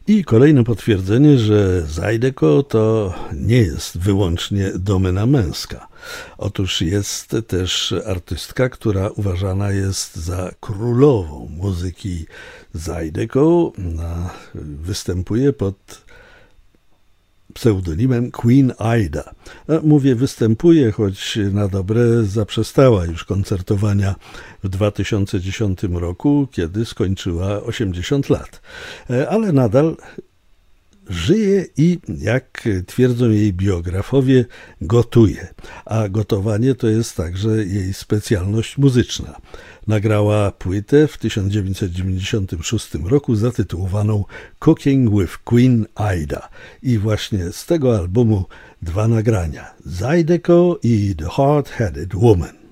I kolejne potwierdzenie, że Zydeco to nie jest wyłącznie domena męska. Otóż jest też artystka, która uważana jest za królową muzyki Zydeco. Występuje pod pseudonimem Queen Ida. Mówię występuje, choć na dobre zaprzestała już koncertowania w 2010 roku, kiedy skończyła 80 lat. Ale nadal żyje i, jak twierdzą jej biografowie, gotuje. A gotowanie to jest także jej specjalność muzyczna. Nagrała płytę w 1996 roku zatytułowaną Cooking with Queen Ida. I właśnie z tego albumu dwa nagrania: Zydeco i The Hard-Headed Woman.